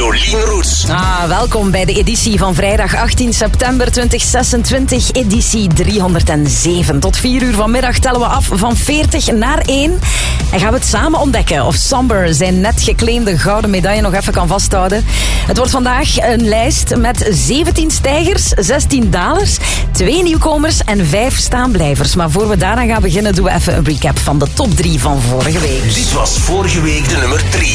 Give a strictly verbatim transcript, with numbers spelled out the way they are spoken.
Jolien Roets. Ah, welkom bij de editie van vrijdag achttien september tweeduizend zesentwintig, editie driehonderdzeven. Tot vier uur vanmiddag tellen we af van veertig naar één. En gaan we het samen ontdekken of Somber zijn net geclaimde gouden medaille nog even kan vasthouden. Het wordt vandaag een lijst met zeventien stijgers, zestien dalers, twee nieuwkomers en vijf staanblijvers. Maar voor we daaraan gaan beginnen, doen we even een recap van de top drie van vorige week. Dit was vorige week de nummer drie.